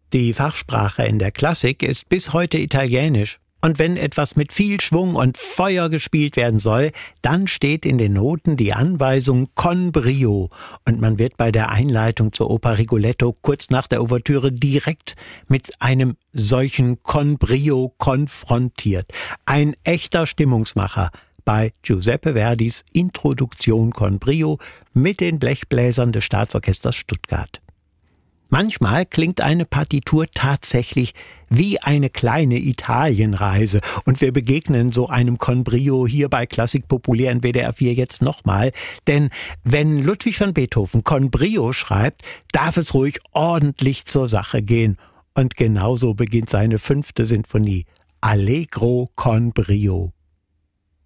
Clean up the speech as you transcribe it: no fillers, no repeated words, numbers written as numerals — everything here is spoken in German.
Die Fachsprache in der Klassik ist bis heute Italienisch. Und wenn etwas mit viel Schwung und Feuer gespielt werden soll, dann steht in den Noten die Anweisung con brio. Und man wird bei der Einleitung zur Oper Rigoletto kurz nach der Ouvertüre direkt mit einem solchen con brio konfrontiert. Ein echter Stimmungsmacher bei Giuseppe Verdis Introduktion con brio mit den Blechbläsern des Staatsorchesters Stuttgart. Manchmal klingt eine Partitur tatsächlich wie eine kleine Italienreise und wir begegnen so einem con brio hier bei Klassik populär in WDR 4 jetzt nochmal, denn wenn Ludwig van Beethoven con brio schreibt, darf es ruhig ordentlich zur Sache gehen und genauso beginnt seine 5. Sinfonie, Allegro con brio.